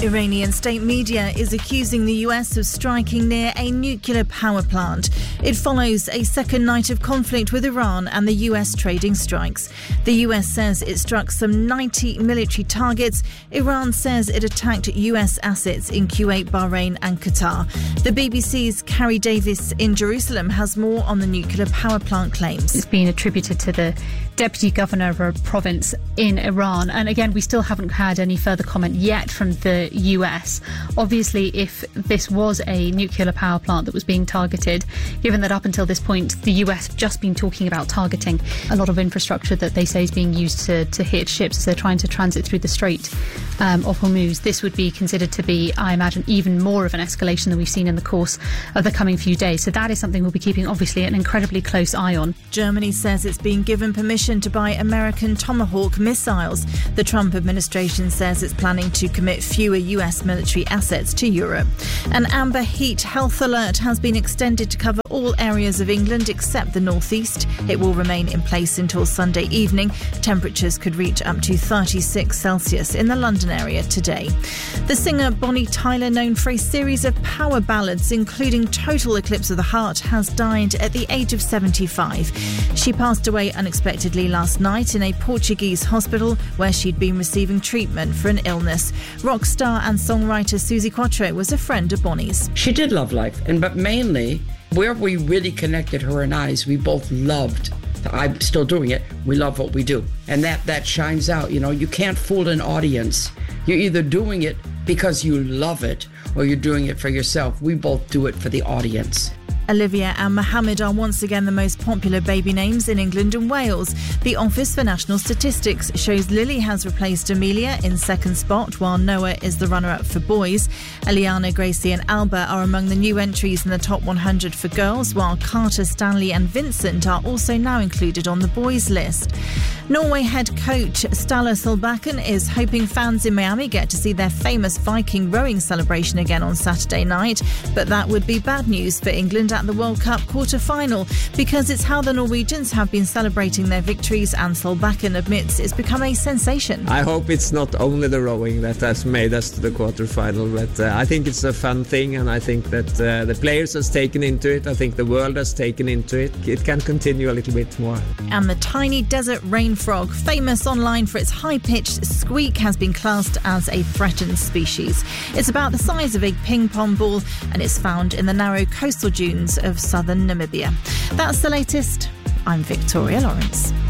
Iranian state media is accusing the US of striking near a nuclear power plant. It follows a second night of conflict with Iran and the US trading strikes. The US says it struck some 90 military targets. Iran says it attacked US assets in Kuwait, Bahrain and Qatar. The BBC's Carrie Davis in Jerusalem has more on the nuclear power plant claims. It's been attributed to the deputy governor of a province in Iran. And again, we still haven't had any further comment yet from the US. Obviously, if this was a nuclear power plant that was being targeted, given that up until this point, the US have just been talking about targeting a lot of infrastructure that they say is being used to hit ships as they're trying to transit through the Strait of Hormuz, this would be considered to be, I imagine, even more of an escalation than we've seen in the course of the coming few days. So that is something we'll be keeping, obviously, an incredibly close eye on. Germany says it's been given permission to buy American Tomahawk missiles. The Trump administration says it's planning to commit fewer US military assets to Europe. An amber heat health alert has been extended to cover all areas of England except the northeast. It will remain in place until Sunday evening. Temperatures could reach up to 36 Celsius in the London area today. The singer Bonnie Tyler, known for a series of power ballads including Total Eclipse of the Heart, has died at the age of 75. She passed away unexpectedly last night in a Portuguese hospital where she'd been receiving treatment for an illness. Rock star and songwriter Suzi Quatro was a friend of Bonnie's. She did love life, but mainly where we really connected, her and I, is we both loved. I'm still doing it. We love what we do. And that shines out. You know, you can't fool an audience. You're either doing it because you love it or you're doing it for yourself. We both do it for the audience. Olivia and Mohammed are once again the most popular baby names in England and Wales. The Office for National Statistics shows Lily has replaced Amelia in second spot, while Noah is the runner-up for boys. Eliana, Gracie and Alba are among the new entries in the top 100 for girls, while Carter, Stanley and Vincent are also now included on the boys list. Norway head coach Ståle Solbakken is hoping fans in Miami get to see their famous Viking rowing celebration again on Saturday night, but that would be bad news for England at the World Cup quarter-final, because it's how the Norwegians have been celebrating their victories, and Solbakken admits it's become a sensation. I hope it's not only the rowing that has made us to the quarter-final, but I think it's a fun thing, and I think that the players has taken into it. I think the world has taken into it. It can continue a little bit more. And the tiny desert rain frog, famous online for its high-pitched squeak, has been classed as a threatened species. It's about the size of a ping-pong ball, and it's found in the narrow coastal dunes of southern Namibia. That's the latest. I'm Victoria Lawrence.